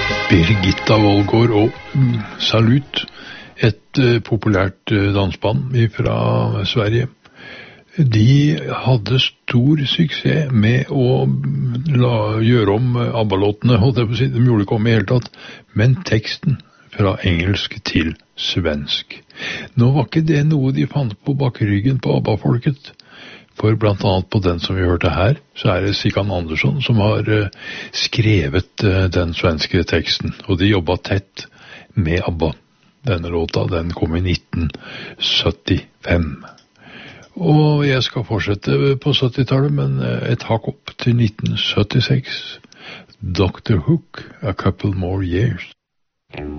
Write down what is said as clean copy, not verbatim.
Birgitta Volgård og Salut, et populært dansband fra Sverige. De hadde stor suksess med å gjøre om ABBA-låtene, holdt jeg på å si, de gjorde ikke om i hele tatt, men teksten fra engelsk til svensk. Nå var ikke det noe de fant på bak ryggen på ABBA-folket, for blant annet på den som vi hørte her, så det Sickan Andersson som har skrevet den svenske teksten, og de jobbet tett med ABBA. Denne låta, den kom i 1975. Og jeg skal fortsette på 70-tallet, men et hakk opp til 1976. Dr. Hook, A Couple More Years.